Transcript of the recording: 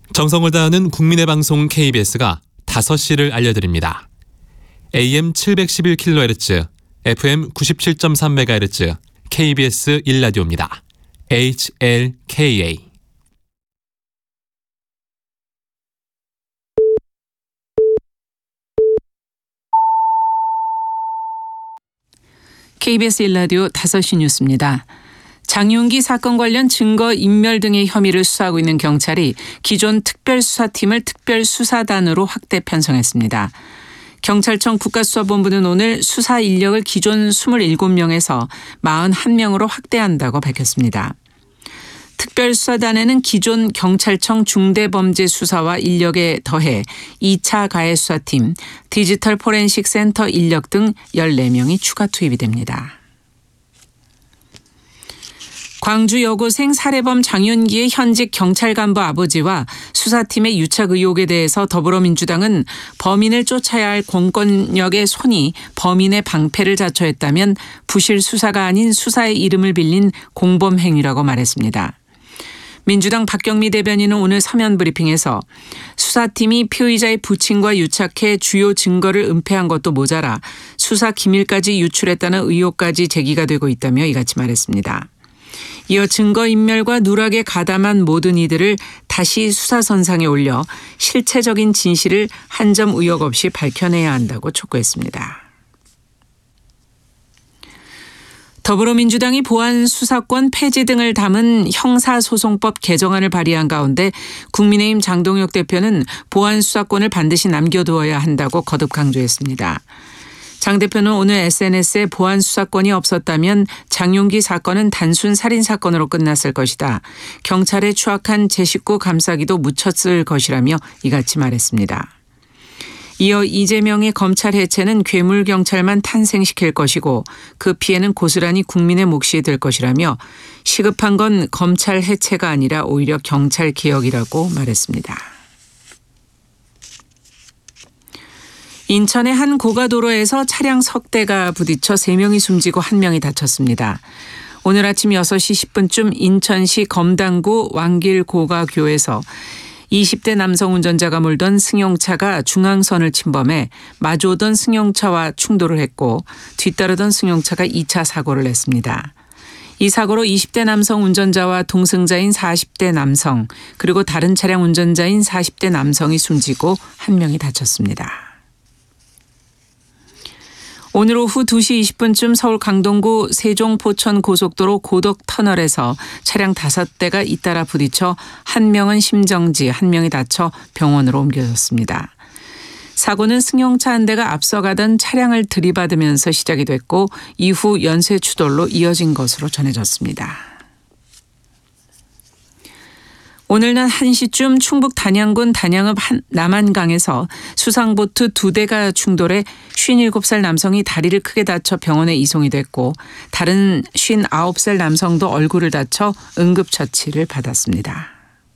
정성을 다하는 국민의 방송 KBS가 5시를 알려드립니다. AM 711kHz, FM 97.3MHz, KBS 1라디오입니다. HLKA. KBS 1라디오 5시 뉴스입니다. 장윤기 사건 관련 증거 인멸 등의 혐의를 수사하고 있는 경찰이 기존 특별수사팀을 특별수사단으로 확대 편성했습니다. 경찰청 국가수사본부는 오늘 수사 인력을 기존 27명에서 41명으로 확대한다고 밝혔습니다. 특별수사단에는 기존 경찰청 중대범죄수사와 인력에 더해 2차 가해수사팀, 디지털 포렌식 센터 인력 등 14명이 추가 투입이 됩니다. 광주 여고생 살해범 장윤기의 현직 경찰 간부 아버지와 수사팀의 유착 의혹에 대해서 더불어민주당은 범인을 쫓아야 할 공권력의 손이 범인의 방패를 자초했다면 부실 수사가 아닌 수사의 이름을 빌린 공범 행위라고 말했습니다. 민주당 박경미 대변인은 오늘 서면 브리핑에서 수사팀이 피의자의 부친과 유착해 주요 증거를 은폐한 것도 모자라 수사 기밀까지 유출했다는 의혹까지 제기가 되고 있다며 이같이 말했습니다. 이어 증거인멸과 누락에 가담한 모든 이들을 다시 수사선상에 올려 실체적인 진실을 한 점 의혹 없이 밝혀내야 한다고 촉구했습니다. 더불어민주당이 보안수사권 폐지 등을 담은 형사소송법 개정안을 발의한 가운데 국민의힘 장동혁 대표는 보안수사권을 반드시 남겨두어야 한다고 거듭 강조했습니다. 장 대표는 오늘 SNS에 보안수사권이 없었다면 장윤기 사건은 단순 살인사건으로 끝났을 것이다. 경찰의 추악한 제 식구 감싸기도 묻혔을 것이라며 이같이 말했습니다. 이어 이재명의 검찰 해체는 괴물경찰만 탄생시킬 것이고 그 피해는 고스란히 국민의 몫이 될 것이라며 시급한 건 검찰 해체가 아니라 오히려 경찰 개혁이라고 말했습니다. 인천의 한 고가도로에서 차량 석 대가 부딪혀 3명이 숨지고 1명이 다쳤습니다. 오늘 아침 6시 10분쯤 인천시 검당구 왕길 고가교에서 20대 남성 운전자가 몰던 승용차가 중앙선을 침범해 마주오던 승용차와 충돌을 했고 뒤따르던 승용차가 2차 사고를 냈습니다. 이 사고로 20대 남성 운전자와 동승자인 40대 남성 그리고 다른 차량 운전자인 40대 남성이 숨지고 1명이 다쳤습니다. 오늘 오후 2시 20분쯤 서울 강동구 세종 포천 고속도로 고덕터널에서 차량 5대가 잇따라 부딪혀 1명은 심정지, 1명이 다쳐 병원으로 옮겨졌습니다. 사고는 승용차 한 대가 앞서가던 차량을 들이받으면서 시작이 됐고 이후 연쇄 추돌로 이어진 것으로 전해졌습니다. 오늘 낮 1시쯤 충북 단양군 단양읍 남한강에서 수상보트 2대가 충돌해 57살 남성이 다리를 크게 다쳐 병원에 이송이 됐고 다른 59살 남성도 얼굴을 다쳐 응급처치를 받았습니다.